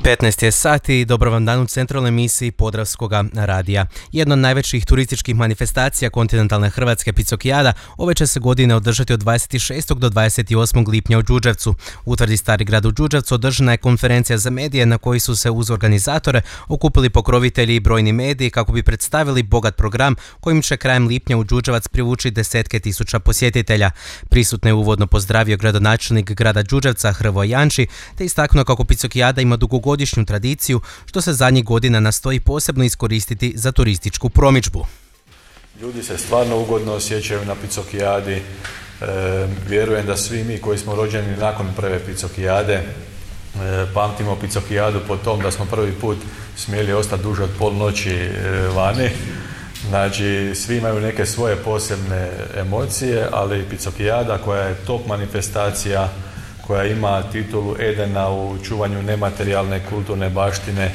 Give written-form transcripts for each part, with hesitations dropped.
15 je sati i dobro vam dan u centralnoj emisiji Podravskoga radija. Jedna od najvećih turističkih manifestacija kontinentalne Hrvatske, Picokijada, ove će se godine održati od 26. do 28. lipnja u Đurđevcu. U utvrdi Stari grad u Đurđevcu održana je konferencija za medije na kojoj su se uz organizatore okupili pokrovitelji i brojni mediji kako bi predstavili bogat program kojim će krajem lipnja u Đurđevac privući desetke tisuća posjetitelja. Prisutne je uvodno pozdravio gradonačelnik grada Đurđevca Hrvoje Janči te istaknuo kako Picokijada ima dugogodišnju tradiciju što se zadnjih godina nastoji posebno iskoristiti za turističku promidžbu. Ljudi se stvarno ugodno osjećaju na Picokijadi. Vjerujem da svi mi koji smo rođeni nakon prve Picokijade pamtimo Picokijadu po tom da smo prvi put smjeli ostati duže od polnoći vani. Znači, svi imaju neke svoje posebne emocije, ali Picokijada koja je top manifestacija, koja ima titulu Edena u čuvanju nematerijalne kulturne baštine,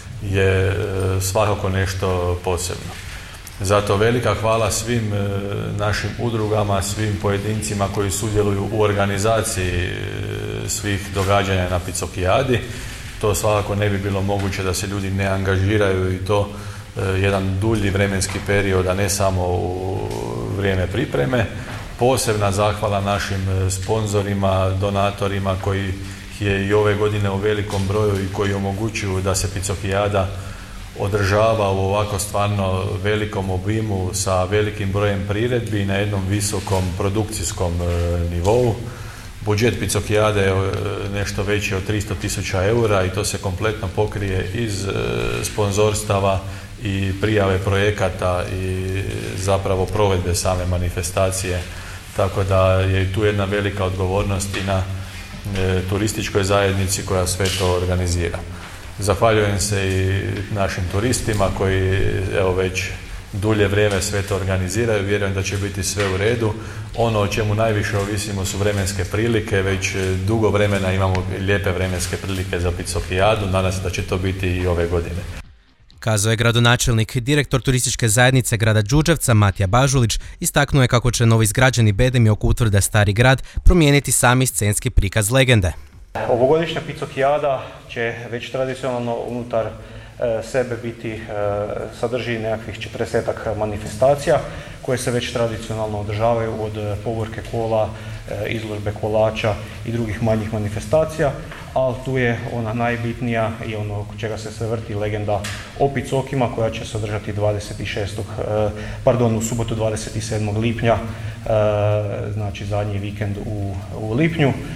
je svakako nešto posebno. Zato velika hvala svim našim udrugama, svim pojedincima koji sudjeluju u organizaciji svih događanja na Picokijadi. To svakako ne bi bilo moguće da se ljudi ne angažiraju i to jedan dulji vremenski period, a ne samo u vrijeme pripreme. Posebna zahvala našim sponzorima, donatorima koji je i ove godine u velikom broju i koji omogućuju da se Picokijada održava u ovako stvarno velikom obimu sa velikim brojem priredbi na jednom visokom produkcijskom nivou. Budžet Picokijade je nešto veći od 300.000 eura i to se kompletno pokrije iz sponzorstava i prijave projekata i zapravo provedbe same manifestacije. Tako da je tu jedna velika odgovornost i na turističkoj zajednici koja sve to organizira. Zahvaljujem se i našim turistima koji evo već dulje vrijeme sve to organiziraju. Vjerujem da će biti sve u redu. Ono o čemu najviše ovisimo su vremenske prilike. Već dugo vremena imamo lijepe vremenske prilike za Picokijadu. Nadam se da će to biti i ove godine. Kazao je gradonačelnik, direktor turističke zajednice grada Đurđevca Matija Bažulić, istaknuo je kako će novoizgrađeni bedemi oko utvrde Stari grad promijeniti sami scenski prikaz legende. Ovogodišnja Picokijada će već tradicionalno unutar sebe sadrži nekakvih 40-ak manifestacija koje se već tradicionalno održavaju od povorke kola, izložbe kolača i drugih manjih manifestacija, ali tu je ona najbitnija i ono oko čega se sve vrti legenda o Picokima koja će se održati u subotu 27. lipnja, znači zadnji vikend u lipnju.